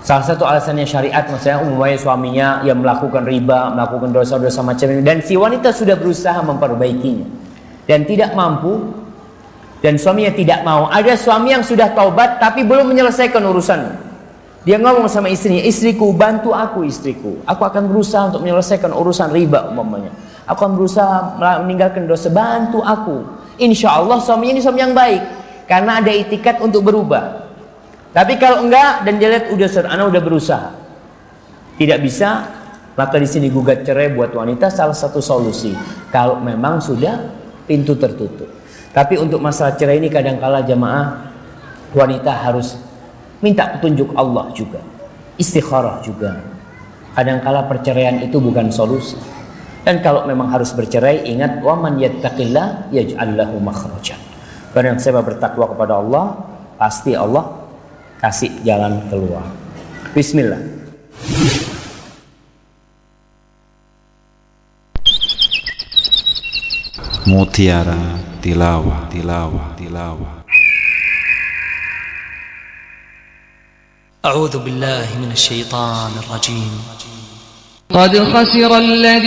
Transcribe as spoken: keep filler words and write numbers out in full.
Salah satu alasannya syariat, maksudnya umumnya suaminya yang melakukan riba, melakukan dosa-dosa macam ini, dan si wanita sudah berusaha memperbaikinya dan tidak mampu, dan suaminya tidak mau. Ada suami yang sudah taubat tapi belum menyelesaikan urusan. Dia ngomong sama istrinya, istriku bantu aku, istriku, aku akan berusaha untuk menyelesaikan urusan riba umpamanya, aku akan berusaha meninggalkan dosa, bantu aku. Insya Allah suaminya ini suami yang baik karena ada itikat untuk berubah. Tapi kalau enggak dan dia lihat udah ser, anak udah berusaha tidak bisa, maka di sini gugat cerai buat wanita salah satu solusi. Kalau memang sudah pintu tertutup. Tapi untuk masalah cerai ini kadang-kala jamaah, wanita harus minta petunjuk Allah juga, istikharah juga. Kadang-kala perceraian itu bukan solusi. Dan kalau memang harus bercerai, ingat, wa man yattaqillah yaj'al lahu makhrajan. Barang siapa bertakwa kepada Allah, pasti Allah kasih jalan keluar. Bismillah. Mutiara Tilawah, Tilawah, Tilawah. A'udzu billahi minasy syaithanir rajim. قد خسر الذين